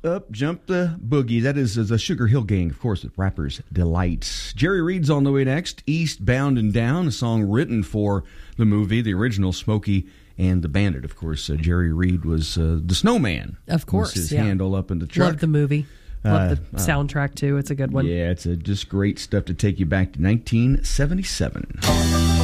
Up, jump the boogie. That is the Sugar Hill Gang, of course, with Rapper's Delight. Jerry Reed's on the way next. Eastbound and Down, a song written for the movie, the original Smokey and the Bandit. Of course, Jerry Reed was the snowman. Of course, was his handle up in the truck. Love the movie. Love the soundtrack, too. It's a good one. Yeah, it's just great stuff to take you back to 1977.